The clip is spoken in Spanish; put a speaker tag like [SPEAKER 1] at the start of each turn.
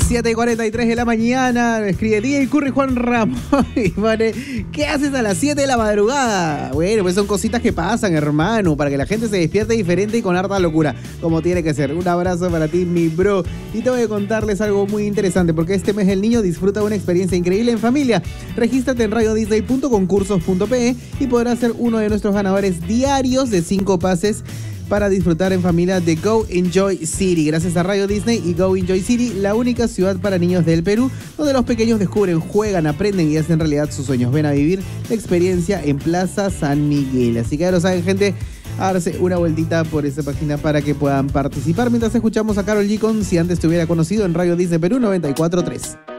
[SPEAKER 1] 7:43 de la mañana, me escribe DJ Curry Juan Ramón y pone, ¿qué haces a las 7 de la madrugada? Bueno, pues son cositas que pasan, hermano, para que la gente se despierte diferente y con harta locura, como tiene que ser. Un abrazo para ti, mi bro. Y te voy a contarles algo muy interesante, porque este mes del niño disfruta de una experiencia increíble en familia. Regístrate en radiodisney.concursos.pe y podrás ser uno de nuestros ganadores diarios de 5 pases para disfrutar en familia de Go Enjoy City. Gracias a Radio Disney y Go Enjoy City, la única ciudad para niños del Perú, donde los pequeños descubren, juegan, aprenden y hacen realidad sus sueños. Ven a vivir la experiencia en Plaza San Miguel. Así que ya lo saben, gente, a darse una vueltita por esa página para que puedan participar. Mientras escuchamos a Karol G con Si Antes Te Hubiera Conocido en Radio Disney Perú 94.3.